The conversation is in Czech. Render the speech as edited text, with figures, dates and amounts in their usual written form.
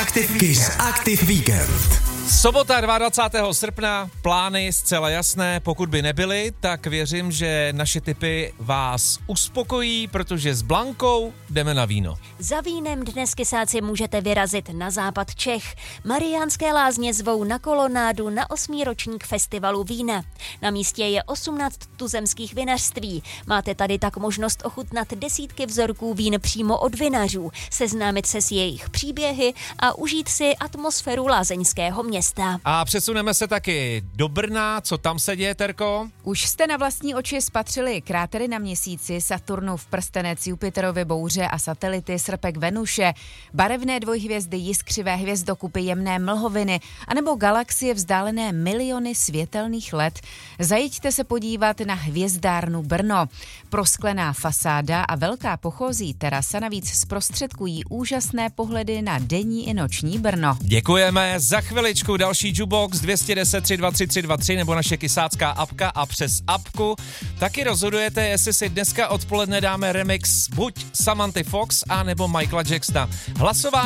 Active Kiss Active Weekend. Sobota 22. srpna, plány zcela jasné, pokud by nebyly, tak věřím, že naše tipy vás uspokojí, protože s Blankou jdeme na víno. Za vínem dnes, kysáci, můžete vyrazit na západ Čech. Mariánské Lázně zvou na kolonádu na 8. ročník festivalu vína. Na místě je 18 tuzemských vinařství. Máte tady tak možnost ochutnat desítky vzorků vín přímo od vinařů, seznámit se s jejich příběhy a užít si atmosféru lázeňského města. A přesuneme se taky do Brna. Co tam se děje, Terko? Už jste na vlastní oči spatřili krátery na Měsíci, Saturnův prstenec, Jupiterovy bouře a satelity Srpek Venuše, barevné dvojhvězdy, jiskřivé hvězdokupy, jemné mlhoviny anebo galaxie vzdálené miliony světelných let. Zajďte se podívat na hvězdárnu Brno. Prosklená fasáda a velká pochozí terasa navíc zprostředkují úžasné pohledy na denní i noční Brno. Děkujeme. Za chviličku další Jukebox 210 323 323 nebo naše kysácká apka a přes apku taky rozhodujete, jestli si dneska odpoledne dáme remix buď Samanthy Fox a nebo Michaela Jacksona. Hlasování